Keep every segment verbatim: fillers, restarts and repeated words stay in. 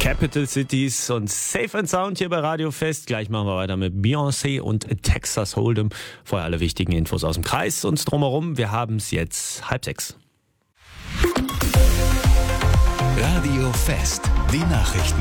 Capital Cities und Safe and Sound hier bei Radio Fest. Gleich machen wir weiter mit Beyoncé und Texas Hold'em. Vorher alle wichtigen Infos aus dem Kreis und drumherum. Wir haben es jetzt halb sechs. Radio Fest, die Nachrichten.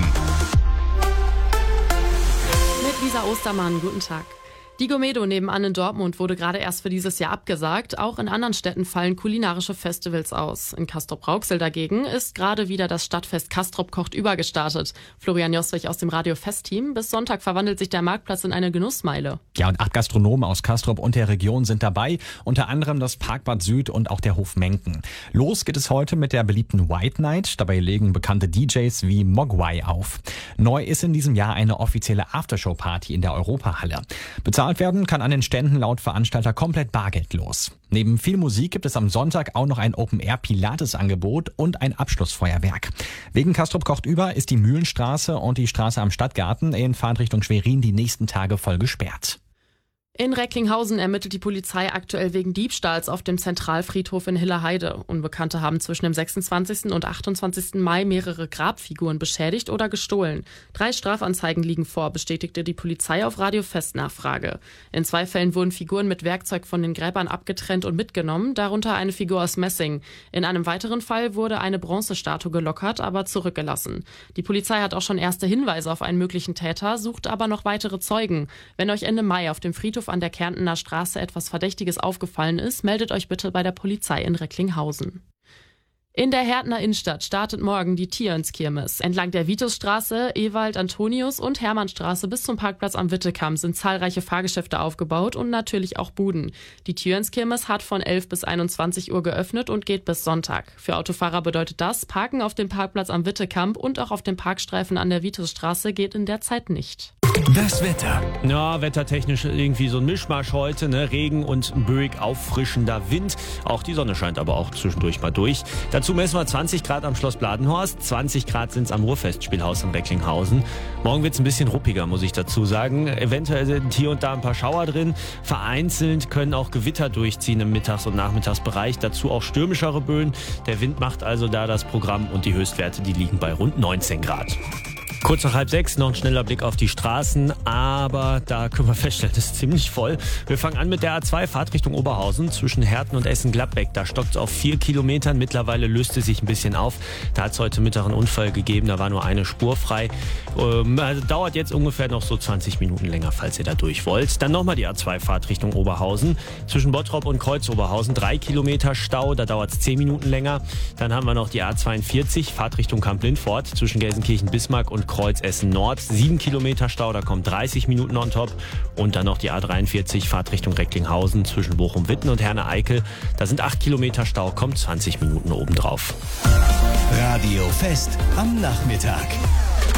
Mit Lisa Ostermann, guten Tag. Die Gomedo nebenan in Dortmund wurde gerade erst für dieses Jahr abgesagt. Auch in anderen Städten fallen kulinarische Festivals aus. In Castrop-Rauxel dagegen ist gerade wieder das Stadtfest Castrop kocht über gestartet. Florian Joswig aus dem Radio Fest-Team. Bis Sonntag verwandelt sich der Marktplatz in eine Genussmeile. Ja, und acht Gastronomen aus Castrop und der Region sind dabei. Unter anderem das Parkbad Süd und auch der Hof Menken. Los geht es heute mit der beliebten White Night. Dabei legen bekannte D Js wie Mogwai auf. Neu ist in diesem Jahr eine offizielle Aftershow-Party in der Europahalle. Bezahlt werden kann an den Ständen laut Veranstalter komplett bargeldlos. Neben viel Musik gibt es am Sonntag auch noch ein Open-Air-Pilates-Angebot und ein Abschlussfeuerwerk. Wegen Castrop kocht über ist die Mühlenstraße und die Straße am Stadtgarten in Fahrtrichtung Schwerin die nächsten Tage voll gesperrt. In Recklinghausen ermittelt die Polizei aktuell wegen Diebstahls auf dem Zentralfriedhof in Hilleheide. Unbekannte haben zwischen dem sechsundzwanzigsten und achtundzwanzigsten Mai mehrere Grabfiguren beschädigt oder gestohlen. Drei Strafanzeigen liegen vor, bestätigte die Polizei auf Radio Fest Nachfrage. In zwei Fällen wurden Figuren mit Werkzeug von den Gräbern abgetrennt und mitgenommen, darunter eine Figur aus Messing. In einem weiteren Fall wurde eine Bronzestatue gelockert, aber zurückgelassen. Die Polizei hat auch schon erste Hinweise auf einen möglichen Täter, sucht aber noch weitere Zeugen. Wenn euch Ende Mai auf dem Friedhof an der Kärntener Straße etwas Verdächtiges aufgefallen ist, meldet euch bitte bei der Polizei in Recklinghausen. In der Hertener Innenstadt startet morgen die Tierens-Kirmes. Entlang der Vitusstraße, Ewald, Antonius und Hermannstraße bis zum Parkplatz am Wittekamp sind zahlreiche Fahrgeschäfte aufgebaut und natürlich auch Buden. Die Tierens-Kirmes hat von elf bis einundzwanzig Uhr geöffnet und geht bis Sonntag. Für Autofahrer bedeutet das, Parken auf dem Parkplatz am Wittekamp und auch auf dem Parkstreifen an der Vitusstraße geht in der Zeit nicht. Das Wetter. Ja, wettertechnisch irgendwie so ein Mischmasch heute, ne? Regen und böig auffrischender Wind. Auch die Sonne scheint aber auch zwischendurch mal durch. Dazu messen wir zwanzig Grad am Schloss Bladenhorst, zwanzig Grad sind es am Ruhrfestspielhaus in Recklinghausen. Morgen wird es ein bisschen ruppiger, muss ich dazu sagen. Eventuell sind hier und da ein paar Schauer drin. Vereinzelt können auch Gewitter durchziehen im Mittags- und Nachmittagsbereich. Dazu auch stürmischere Böen. Der Wind macht also da das Programm und die Höchstwerte, die liegen bei rund neunzehn Grad. Kurz nach halb sechs noch ein schneller Blick auf die Straßen, aber da können wir feststellen, das ist ziemlich voll. Wir fangen an mit der A zwei, Fahrtrichtung Oberhausen zwischen Herten und Essen-Gladbeck. Da stockt es auf vier Kilometern, mittlerweile löst es sich ein bisschen auf. Da hat es heute Mittag einen Unfall gegeben, da war nur eine Spur frei. Ähm, also dauert jetzt ungefähr noch so zwanzig Minuten länger, falls ihr da durch wollt. Dann nochmal die A zwei, Fahrtrichtung Oberhausen zwischen Bottrop und Kreuz-Oberhausen. Drei Kilometer Stau, da dauert es zehn Minuten länger. Dann haben wir noch die A zweiundvierzig, Fahrtrichtung Kamp-Lindfort zwischen Gelsenkirchen-Bismarck und Kreuz Essen Nord, sieben Kilometer Stau, da kommen dreißig Minuten on top. Und dann noch die A dreiundvierzig, Fahrtrichtung Recklinghausen zwischen Bochum-Witten und Herne-Eickel. Da sind acht Kilometer Stau, kommt zwanzig Minuten obendrauf. Radio Fest am Nachmittag.